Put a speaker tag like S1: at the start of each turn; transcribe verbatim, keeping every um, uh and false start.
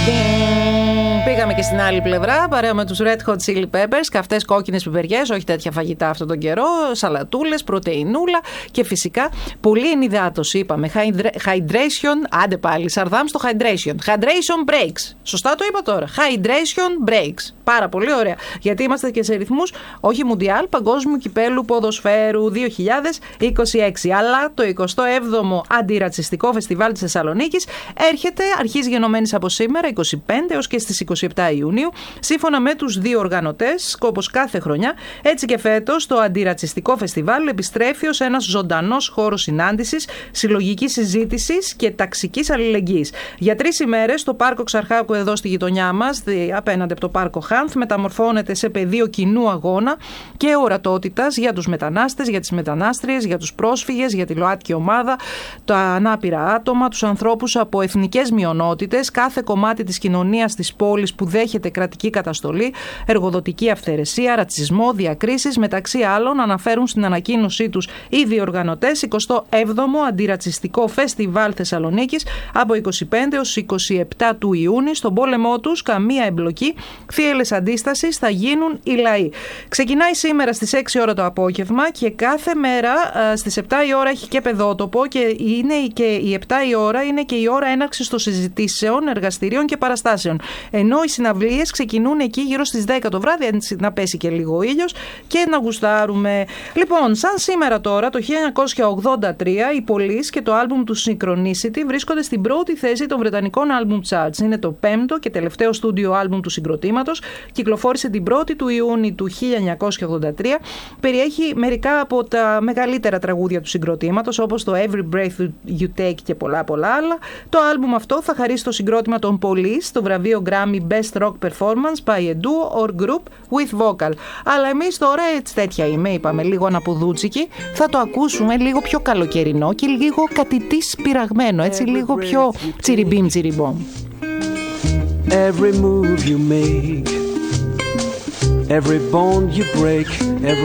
S1: Πήγαμε και στην άλλη πλευρά, παρέα με τους Red Hot Chili Peppers, καυτές κόκκινες πιπεριές, όχι τέτοια φαγητά αυτόν τον καιρό, σαλατούλες, πρωτεϊνούλα και φυσικά πολλή ενυδάτωση. Είπαμε, hydration, άντε πάλι, σαρδάμ στο hydration. Hydration breaks. Σωστά το είπα τώρα. Hydration breaks. Πάρα πολύ ωραία. Γιατί είμαστε και σε ρυθμούς, όχι μουντιάλ, παγκόσμιου κυπέλου ποδοσφαίρου δύο χιλιάδες είκοσι έξι. Αλλά το εικοστό έβδομο Αντιρατσιστικό Φεστιβάλ της Θεσσαλονίκης έρχεται, αρχίζει γενομένης από σήμερα, είκοσι πέντε έως και στις είκοσι επτά Ιουνίου, σύμφωνα με τους δύο οργανωτές, όπως κάθε χρονιά. Έτσι και φέτος το Αντιρατσιστικό Φεστιβάλ επιστρέφει ως ένας ζωντανός χώρος συνάντησης, συλλογικής συζήτησης και ταξικής αλληλεγγύης. Για τρεις ημέρες το Πάρκο Ξαρχάκου εδώ στη γειτονιά μας, απέναντι από το Πάρκο Χάνθ, μεταμορφώνεται σε πεδίο κοινού αγώνα και ορατότητας για τους μετανάστες, για τις μετανάστριες, για τους πρόσφυγες, για τη ΛΟΑΤΚΙ ομάδα, τα ανάπηρα άτομα, τους ανθρώπους από εθνικές μειονότητες, κάθε κομμάτι της κοινωνίας της πόλης που δέχεται κρατική καταστολή, εργοδοτική αυθαιρεσία, ρατσισμό, διακρίσεις, μεταξύ άλλων, αναφέρουν στην ανακοίνωσή τους οι διοργανωτές. εικοστό έβδομο Αντιρατσιστικό Φεστιβάλ Θεσσαλονίκης από είκοσι πέντε έως είκοσι επτά του Ιούνιου. Στον πόλεμό τους καμία εμπλοκή, θύελλες αντίστασης, θα γίνουν οι λαοί. Ξεκινάει σήμερα στις έξι ώρα το απόγευμα και κάθε μέρα στις επτά η ώρα έχει και παιδότοπο και, είναι και η επτά η ώρα είναι και η ώρα έναρξης των συζητήσεων, εργαστηρίων και παραστάσεων. Ενώ οι συναυλίες ξεκινούν εκεί γύρω στις δέκα το βράδυ, να πέσει και λίγο ο ήλιος και να γουστάρουμε. Λοιπόν, σαν σήμερα τώρα, το χίλια εννιακόσια ογδόντα τρία, οι Police και το άλμπουμ του Synchronicity βρίσκονται στην πρώτη θέση των βρετανικών album charts. Είναι το πέμπτο και τελευταίο στούντιο άλμπουμ του συγκροτήματος. Κυκλοφόρησε την πρώτη του Ιούνιου του χίλια εννιακόσια ογδόντα τρία. Περιέχει μερικά από τα μεγαλύτερα τραγούδια του συγκροτήματος, όπως το Every Breath You Take και πολλά πολλά άλλα. Το άλμπουμ αυτό θα χαρίσει το συγκρότημα των Police το βραβείο Grammy Best Rock Performance by a Duo or Group with Vocal. Αλλά εμείς τώρα έτσι τέτοια είμαι, είπαμε, λίγο αναποδούτσικη. Θα το ακούσουμε λίγο πιο καλοκαιρινό και λίγο κατητής πειραγμένο, έτσι λίγο πιο τσιριμπίμ τσιριμπόμ.
S2: Every move you make, every bone you break, every